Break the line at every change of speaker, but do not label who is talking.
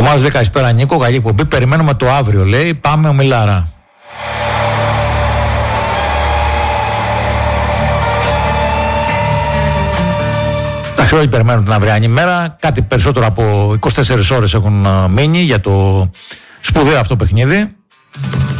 Μάρος λέει καλησπέρα Νίκο, καλή εκπομπή. Περιμένουμε το αύριο, λέει. Πάμε ο Μιλάρα. Εντάξει, όλοι περιμένουν την αυριανή μέρα. Κάτι περισσότερο από 24 ώρες έχουν μείνει για το σπουδαίο αυτό παιχνίδι.